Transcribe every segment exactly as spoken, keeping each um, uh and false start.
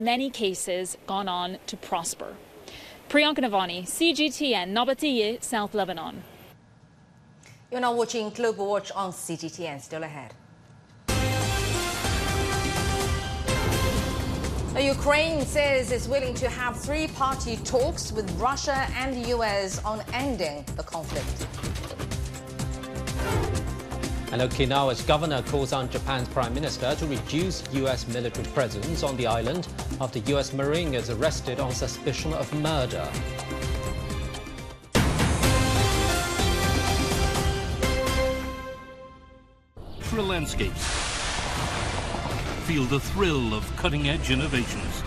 many cases gone on to prosper. Priyanka Navani, C G T N, Nabatiye, South Lebanon. You're now watching Global Watch on C G T N. Still ahead. The Ukraine says it's willing to have three-party talks with Russia and the U S on ending the conflict. And Okinawa's governor calls on Japan's prime minister to reduce U S military presence on the island after U S Marine is arrested on suspicion of murder. Landscapes. Feel the thrill of cutting-edge innovations.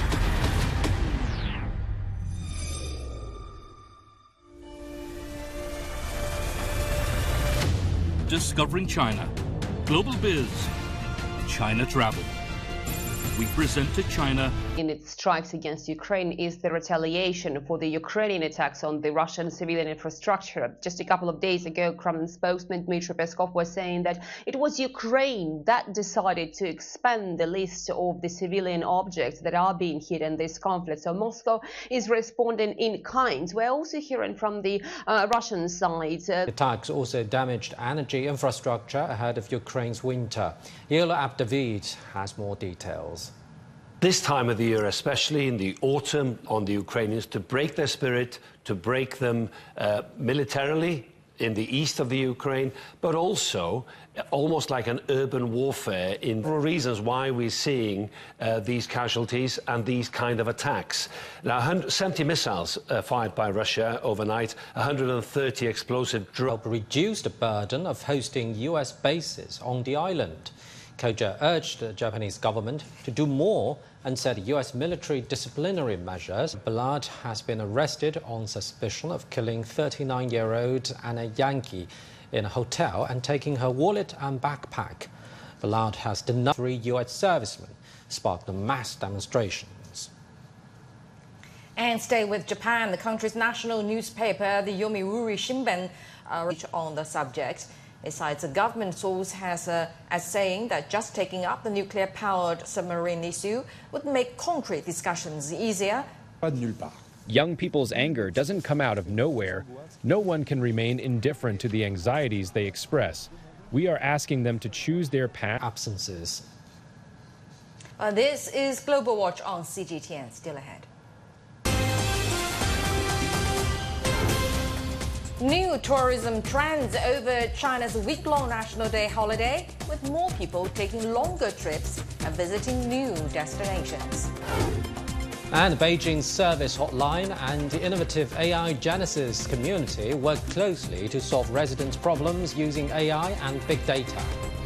Discovering China. Global Biz. China Travel. We present to China. In its strikes against Ukraine is the retaliation for the Ukrainian attacks on the Russian civilian infrastructure. Just a couple of days ago, Kremlin spokesman Dmitry Peskov was saying that it was Ukraine that decided to expand the list of the civilian objects that are being hit in this conflict. So Moscow is responding in kind. We're also hearing from the uh, Russian side. Uh, Attacks also damaged energy infrastructure ahead of Ukraine's winter. Yola Abdavid has more details. This time of the year, especially in the autumn, on the Ukrainians to break their spirit, to break them uh, militarily in the east of the Ukraine, but also almost like an urban warfare in reasons why we're seeing uh, these casualties and these kind of attacks. Now, seventy missiles uh, fired by Russia overnight, one hundred thirty explosive drones. Help reduce the burden of hosting U S bases on the island. Koja urged the Japanese government to do more and said U S military disciplinary measures. Balad has been arrested on suspicion of killing thirty-nine-year-old Anna Yankee in a hotel and taking her wallet and backpack. Balad has denied three U S servicemen sparked the mass demonstrations. And stay with Japan. The country's national newspaper, the Yomiuri Shimbun, uh, on the subject. Besides, a government source has uh, as saying that just taking up the nuclear-powered submarine issue would make concrete discussions easier. Young people's anger doesn't come out of nowhere. No one can remain indifferent to the anxieties they express. We are asking them to choose their path. Absences. Uh, this is Global Watch on C G T N. Still ahead. New tourism trends over China's week-long National Day holiday, with more people taking longer trips and visiting new destinations. And Beijing's service hotline and the innovative A I Genesis community work closely to solve residents' problems using A I and big data.